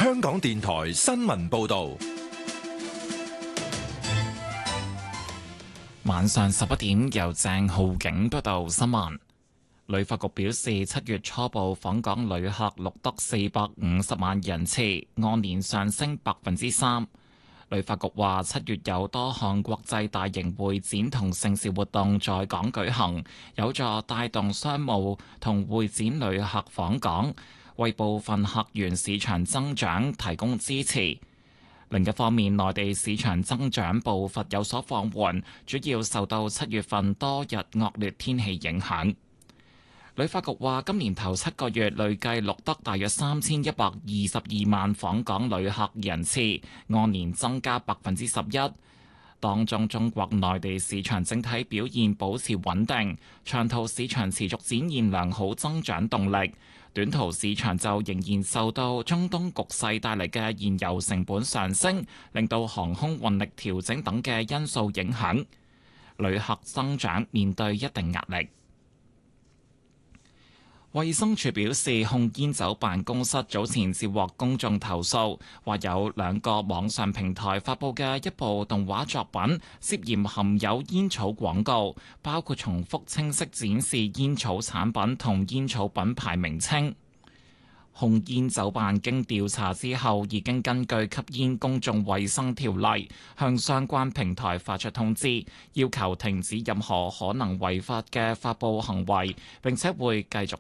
香港電台新聞報道。 晚上11點，由鄭浩景報道新聞。旅發局表示，7月初步訪港旅客錄得450萬人次，按年上升3%。旅發局話，7月有多項國際大型會展同盛事活動在港舉行，有助帶動商務同會展旅客訪港，為部分客源市場增長提供支持。另一方面，內地市場增長步伐有所放緩，主要受到7月份多日惡劣天氣影響。旅發局話，今年頭7個月累計錄得大約3122萬訪港旅客人次，按年增加11%。當中中國內地市場整體表現保持穩定，長途市場持續展現良好增長動力，短途市場就仍然受到中東局勢帶嚟嘅燃油成本上升，令到航空運力調整等嘅因素影響，旅客增長面對一定壓力。衛生署表示，控煙酒辦公室早前接獲公眾投訴，話有2個網上平台發布嘅一部動畫作品涉嫌含有煙草廣告，包括重複清晰展示煙草產品同煙草品牌名稱。控煙酒辦經調查之後，已經根據吸煙公眾衛生條例向相關平台發出通知，要求停止任何可能違法嘅發布行為，並且會繼續